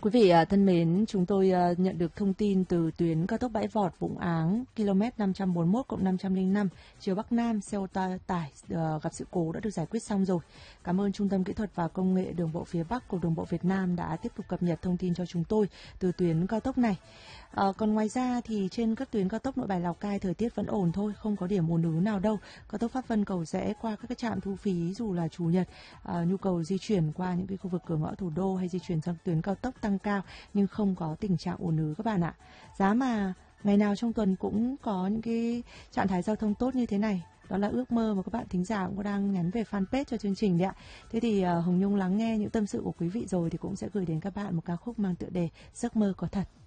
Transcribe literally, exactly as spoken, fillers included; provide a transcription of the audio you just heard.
Quý vị à, thân mến, chúng tôi à, nhận được thông tin từ tuyến cao tốc Bãi Vọt Vũng Áng km năm trăm bốn mươi mốt cộng năm trăm lẻ năm chiều Bắc Nam, xe ô tô tải à, gặp sự cố đã được giải quyết xong rồi. Cảm ơn Trung tâm Kỹ thuật và Công nghệ Đường bộ phía Bắc của Đường bộ Việt Nam đã tiếp tục cập nhật thông tin cho chúng tôi từ tuyến cao tốc này. À, còn ngoài ra thì trên các tuyến cao tốc Nội Bài Lào Cai thời tiết vẫn ổn thôi, không có điểm ùn ứ nào đâu. Cao tốc Pháp Vân Cầu Giẽ qua các cái trạm thu phí dù là chủ nhật, à, nhu cầu di chuyển qua những cái khu vực cửa ngõ thủ đô hay di chuyển sang tuyến cao tốc tăng cao nhưng không có tình trạng ùn ứ các bạn ạ. Giá mà ngày nào trong tuần cũng có những cái trạng thái giao thông tốt như thế này, đó là ước mơ mà các bạn thính giả cũng có đang nhắn về fanpage cho chương trình đấy ạ. Thế thì uh, Hồng Nhung lắng nghe những tâm sự của quý vị rồi thì cũng sẽ gửi đến các bạn một ca khúc mang tựa đề Giấc mơ có thật.